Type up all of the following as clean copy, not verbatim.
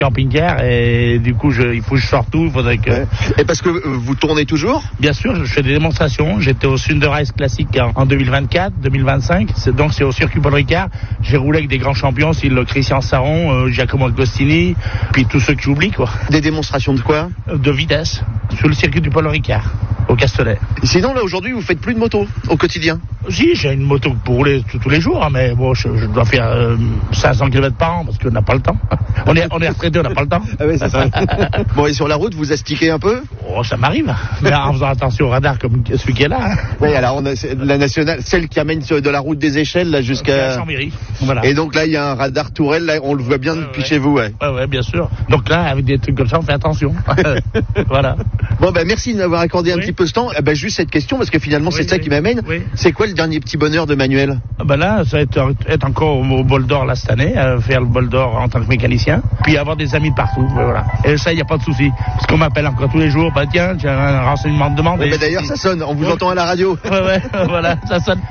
camping-car et du coup il faut que je sorte tout, il faudrait que... Ouais. Et parce que vous tournez toujours ? Bien sûr, je fais des démonstrations, j'étais au Sunderrace Classic en 2024, 2025, c'est au circuit Paul Ricard, j'ai roulé avec des grands champions, c'est le Christian Saron, Giacomo Agostini, puis tous ceux que j'oublie quoi. Des démonstrations de quoi ? De vitesse, sur le circuit du Paul Ricard, au Castellet. Sinon là aujourd'hui vous faites plus de moto au quotidien ? Si, j'ai une moto pour rouler tous les jours, hein, mais bon, je dois faire 500 km par an parce qu'on n'a pas le temps. On est retraité, on n'a pas le temps. Ah oui, c'est ça. Bon, et sur la route, vous astiquez un peu ? Oh, ça m'arrive, mais en faisant attention au radar comme celui qui est là. Hein. Oui, alors on a la nationale, celle qui amène de la route des échelles là jusqu'à Chambéry. Voilà. Et donc là, il y a un radar tourelle, là, on le voit bien depuis chez vous, ouais. Ouais, bien sûr. Donc là, avec des trucs comme ça, on fait attention. Voilà. Bon, merci de m'avoir accordé un petit peu ce temps. Juste cette question, parce que finalement, c'est ça qui m'amène. Oui. C'est quoi le dernier petit bonheur de Manuel ? Là, ça va être encore au bol d'or là cette année, faire le bol d'or en tant que mécanicien, puis avoir des amis partout, voilà. Et ça, il n'y a pas de souci, parce qu'on m'appelle encore tous les jours, tiens, j'ai un renseignement de demande. D'ailleurs, ça sonne, on vous entend à la radio. Voilà, ça sonne.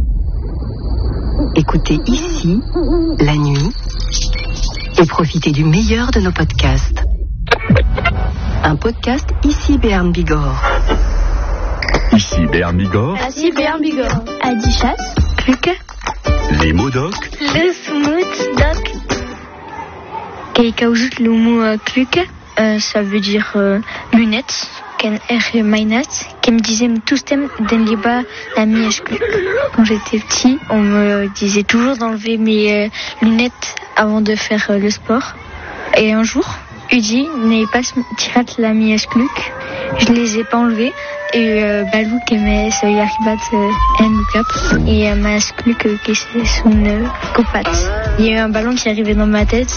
Écoutez ici, la nuit, et profitez du meilleur de nos podcasts. Un podcast ici Béarn Bigorre. Ici Béarn Bigorre. Ici Béarn Bigorre. Adichat, Kluke. Les mots doc. Le smooth doc. Keikaoujut le mot Kluke, ça veut dire lunettes. Ken R. Mainat, qui me disait tous thèmes d'Enliba la mièche. Quand j'étais petit, on me disait toujours d'enlever mes lunettes avant de faire le sport. Et un jour, Udi n'est pas tirat la mièche cluc. Je les ai pas enlevées. Et Balou qui met ce yaribat en cap et ma cluc qui c'est son copat. Il y a eu un ballon qui arrivait dans ma tête